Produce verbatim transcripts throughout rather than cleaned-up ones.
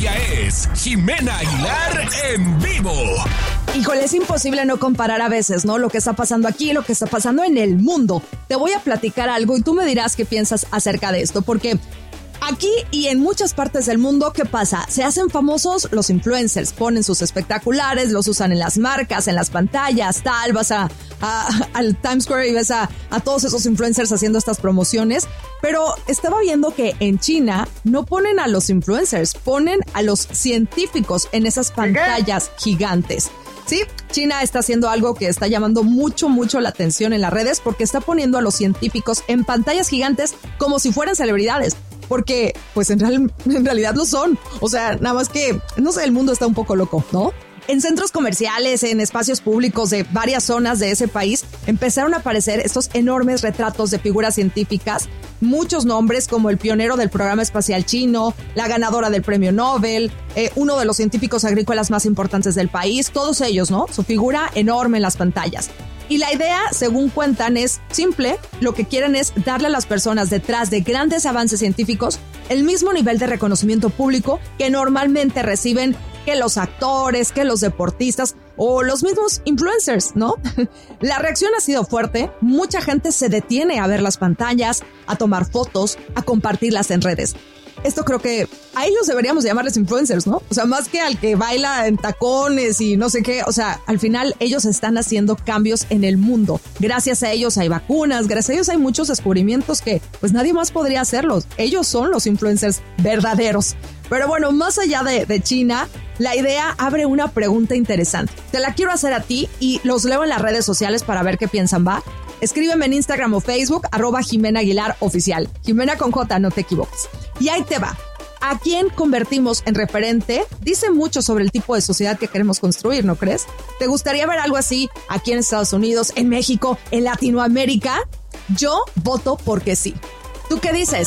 Ella es Jimena Aguilar en vivo. Híjole, es imposible no comparar a veces, ¿no? Lo que está pasando aquí y lo que está pasando en el mundo. Te voy a platicar algo y tú me dirás qué piensas acerca de esto, porque aquí y en muchas partes del mundo, ¿qué pasa? Se hacen famosos los influencers, ponen sus espectaculares, los usan en las marcas, en las pantallas, tal, vas a, a al Times Square y ves a, a todos esos influencers haciendo estas promociones. Pero estaba viendo que en China no ponen a los influencers, ponen a los científicos en esas pantallas gigantes. Sí, China está haciendo algo que está llamando mucho, mucho la atención en las redes porque está poniendo a los científicos en pantallas gigantes como si fueran celebridades. Porque, pues, en, real, en realidad lo son. O sea, nada más que, no sé, el mundo está un poco loco, ¿no? En centros comerciales, en espacios públicos de varias zonas de ese país, empezaron a aparecer estos enormes retratos de figuras científicas, muchos nombres como el pionero del programa espacial chino, la ganadora del premio Nobel, eh, uno de los científicos agrícolas más importantes del país, todos ellos, ¿no? Su figura enorme en las pantallas. Y la idea, según cuentan, es simple. Lo que quieren es darle a las personas detrás de grandes avances científicos el mismo nivel de reconocimiento público que normalmente reciben que los actores, que los deportistas o los mismos influencers, ¿no? La reacción ha sido fuerte. Mucha gente se detiene a ver las pantallas, a tomar fotos, a compartirlas en redes. Esto creo que a ellos deberíamos llamarles influencers, ¿no? O sea, más que al que baila en tacones y no sé qué. O sea, al final ellos están haciendo cambios en el mundo. Gracias a ellos hay vacunas, gracias a ellos hay muchos descubrimientos que pues nadie más podría hacerlos. Ellos son los influencers verdaderos. Pero bueno, más allá de, de China, la idea abre una pregunta interesante. Te la quiero hacer a ti y los leo en las redes sociales para ver qué piensan, ¿va? Escríbeme en Instagram o Facebook, arroba Jimena Aguilar Oficial. Jimena con J, no te equivoques. Y ahí te va. ¿A quién convertimos en referente? Dice mucho sobre el tipo de sociedad que queremos construir, ¿no crees? ¿Te gustaría ver algo así aquí en Estados Unidos, en México, en Latinoamérica? Yo voto porque sí. ¿Tú qué dices?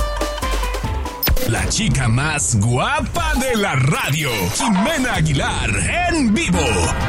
La chica más guapa de la radio, Jimena Aguilar en vivo.